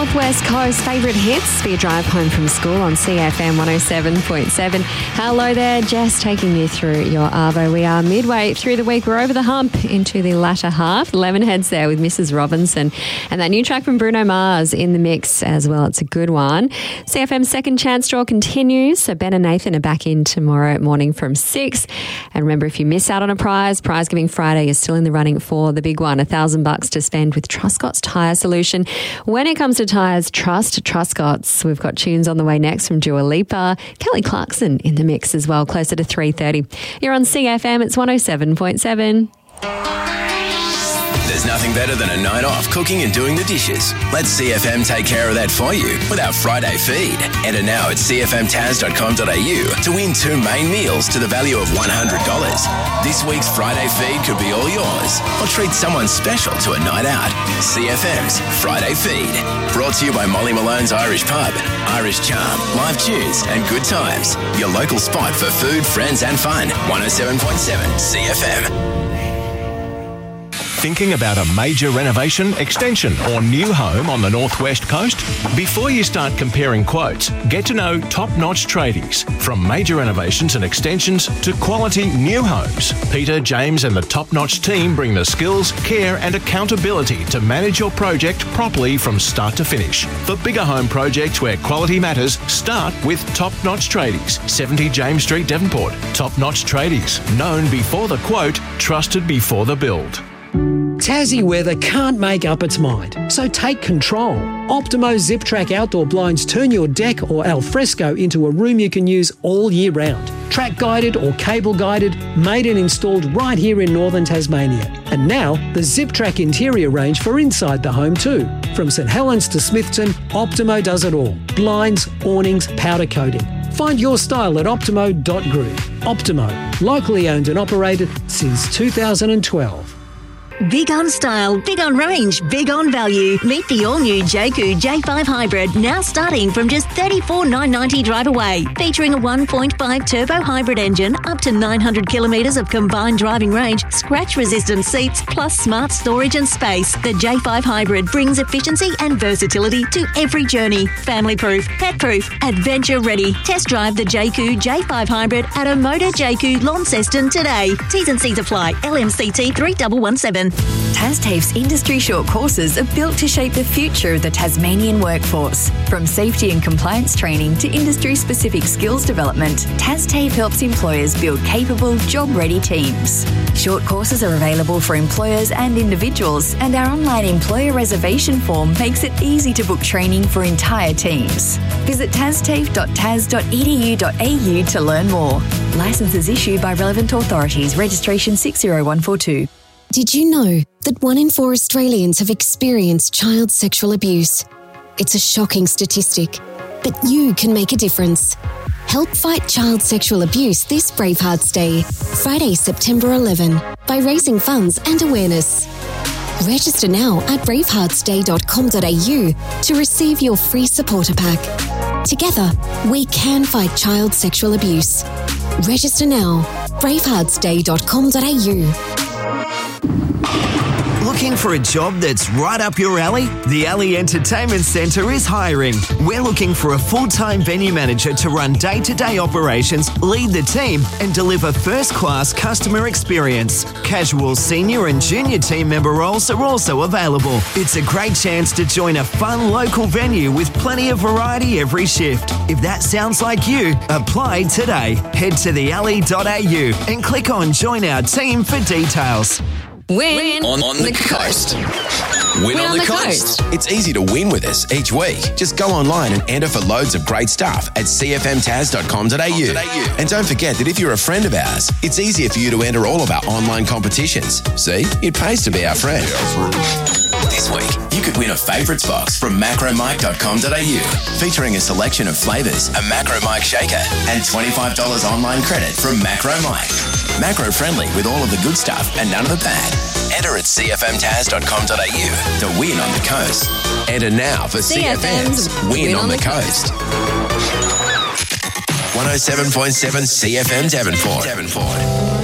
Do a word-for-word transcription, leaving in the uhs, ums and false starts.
Northwest Coast favourite hits for your drive home from school on C F M one oh seven point seven. Hello there, Jess taking you through your Arvo. We are midway through the week. We're over the hump into the latter half. Lemonheads there with Missus Robinson. And that new track from Bruno Mars in the mix as well. It's a good one. C F M's second chance draw continues. So Ben and Nathan are back in tomorrow morning from six. And remember, if you miss out on a prize, Prize Giving Friday is still in the running for the big one. A thousand bucks to spend with Truscott's Tyre Solution. When it comes to tyres, trust Truscott's. We've got tunes on the way next from Dua Lipa, Kelly Clarkson in the mix as well, closer to three thirty. You're on C F M, it's one oh seven point seven. There's nothing better than a night off cooking and doing the dishes. Let C F M take care of that for you with our Friday feed. Enter now at c f m taz dot com dot a u to win two main meals to the value of one hundred dollars. This week's Friday feed could be all yours, or treat someone special to a night out. C F M's Friday feed. Brought to you by Molly Malone's Irish Pub, Irish Charm, live tunes and good times. Your local spot for food, friends and fun. one oh seven point seven C F M. Thinking about a major renovation, extension or new home on the Northwest Coast? Before you start comparing quotes, get to know top-notch tradies. From major renovations and extensions to quality new homes, Peter, James and the top-notch team bring the skills, care and accountability to manage your project properly from start to finish. For bigger home projects where quality matters, start with top-notch tradies. seventy James Street, Devonport. Top-notch tradies. Known before the quote, trusted before the build. Tassie weather can't make up its mind, so take control. Optimo Zip Track outdoor blinds turn your deck or alfresco into a room you can use all year round. Track guided or cable guided, made and installed right here in northern Tasmania. And now the Zip Track interior range for inside the home too. From St Helens to Smithton, Optimo does it all. Blinds, awnings, powder coating. Find your style at optimo dot group. Optimo, locally owned and operated since two thousand twelve. Big on style, big on range, big on value. Meet the all-new Jayco J five Hybrid, now starting from just thirty-four thousand nine hundred ninety drive away. Featuring a one point five turbo hybrid engine, up to nine hundred kilometres of combined driving range, scratch-resistant seats, plus smart storage and space. The J five Hybrid brings efficiency and versatility to every journey. Family-proof, pet-proof, adventure-ready. Test drive the Jayco J five Hybrid at a Motor Jayco Launceston today. T's and C's apply. L M C T three one one seven. TasTAFE's industry short courses are built to shape the future of the Tasmanian workforce. From safety and compliance training to industry-specific skills development, TasTAFE helps employers build capable, job-ready teams. Short courses are available for employers and individuals, and our online employer reservation form makes it easy to book training for entire teams. Visit tastafe dot tas dot e d u dot a u to learn more. Licenses issued by relevant authorities. Registration six zero one four two. Did you know that one in four Australians have experienced child sexual abuse? It's a shocking statistic, but you can make a difference. Help fight child sexual abuse this Bravehearts Day, Friday, September eleventh, by raising funds and awareness. Register now at bravehearts day dot com dot a u to receive your free supporter pack. Together, we can fight child sexual abuse. Register now, bravehearts day dot com dot a u. Looking for a job that's right up your alley? The Alley Entertainment Centre is hiring. We're looking for a full-time venue manager to run day-to-day operations, lead the team and deliver first-class customer experience. Casual senior and junior team member roles are also available. It's a great chance to join a fun local venue with plenty of variety every shift. If that sounds like you, apply today. Head to the alley dot a u and click on Join Our Team for details. Win on, on the, the coast. coast. Win, win on, on the, the coast. coast. It's easy to win with us each week. Just go online and enter for loads of great stuff at c f m taz dot com dot a u. And don't forget that if you're a friend of ours, it's easier for you to enter all of our online competitions. See, it pays to be our friend. This week, you could win a favourites box from macro mike dot com dot a u, featuring a selection of flavours, a Macro Mike shaker, and twenty-five dollars online credit from Macro Mike. Macro friendly with all of the good stuff and none of the bad. Enter at c f m taz dot com dot a u to win on the coast. Enter now for C F M's Win, win on, on the, the Coast. coast. one oh seven point seven C F M Devonport. Devonport.